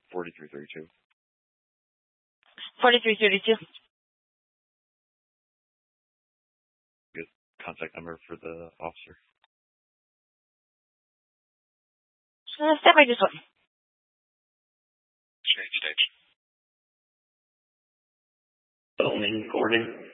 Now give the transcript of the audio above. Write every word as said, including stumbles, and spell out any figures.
forty-three thirty-two. forty-three thirty-two. Good contact number for the officer. Uh, step by this one. Change stage. Bowman Gordon.